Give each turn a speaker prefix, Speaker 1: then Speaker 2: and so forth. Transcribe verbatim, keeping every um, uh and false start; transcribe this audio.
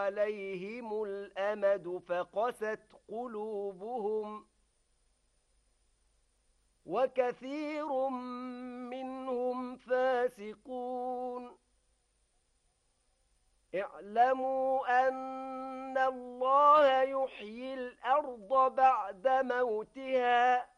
Speaker 1: عليهم الأمد فقست قلوبهم وكثير منهم فاسقون اعلموا أن الله يحيي الأرض بعد موتها